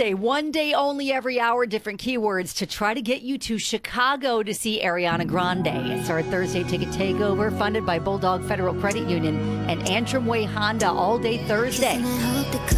Thursday, one day only every hour, different keywords to try to get you to Chicago to see Ariana Grande. It's our Thursday ticket takeover funded by Bulldog Federal Credit Union and Antrim Way Honda all day Thursday.